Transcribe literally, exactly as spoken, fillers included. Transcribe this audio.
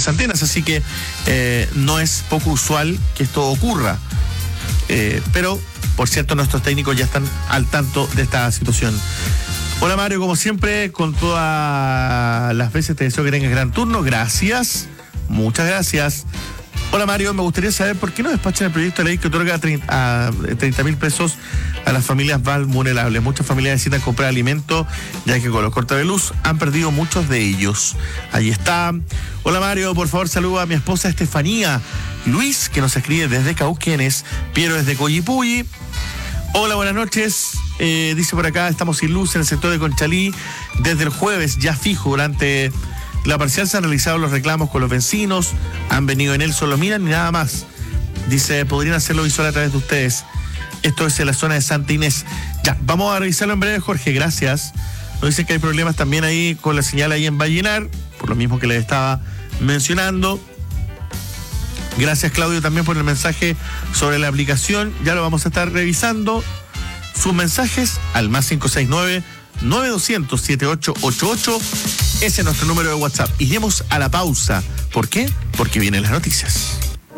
muchas antenas, así que eh, no es poco usual que esto ocurra. Eh, pero, por cierto, nuestros técnicos ya están al tanto de esta situación. Hola Mario, como siempre, con todas las veces te deseo que tengas gran turno. Gracias, muchas gracias. Hola Mario, me gustaría saber por qué no despachan el proyecto de ley que otorga treinta mil pesos a las familias vulnerables. Muchas familias necesitan comprar alimento, ya que con los cortes de luz han perdido muchos de ellos. Ahí está. Hola Mario, por favor saluda a mi esposa Estefanía. Luis, que nos escribe desde Cauquenes. Piero desde Coyipulli. Hola, buenas noches. Eh, dice por acá, estamos sin luz en el sector de Conchalí desde el jueves, ya fijo. Durante la parcial se han realizado los reclamos con los vecinos, han venido en él, solo miran y nada más. Dice, podrían hacerlo visual a través de ustedes. Esto es en la zona de Santa Inés. Ya, vamos a revisarlo en breve, Jorge, gracias. Nos dicen que hay problemas también ahí con la señal ahí en Vallenar, por lo mismo que les estaba mencionando. Gracias, Claudio, también por el mensaje sobre la aplicación. Ya lo vamos a estar revisando. Sus mensajes al más cinco seis nueve, nueve dos cero cero, siete ocho ocho ocho. Ese es nuestro número de WhatsApp. Iremos a la pausa. ¿Por qué? Porque vienen las noticias.